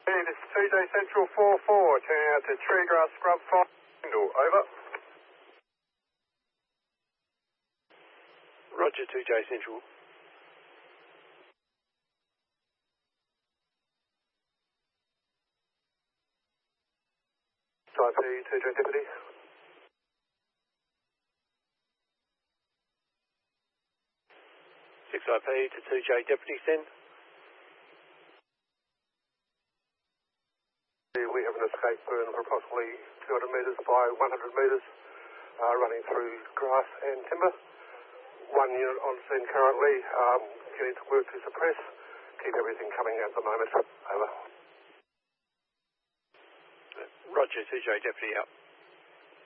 Hey, this is 2J Central 4-4, turning out to Treegrass Scrub 5, over. Roger, 2J Central. Type P, 2J Deputy. Six IP to 2J Deputy, send. We have an escape burn of approximately 200 metres by 100 metres, running through grass and timber. One unit on scene currently, getting to work to suppress. Keep everything coming at the moment. Over. Roger, 2J Deputy, out.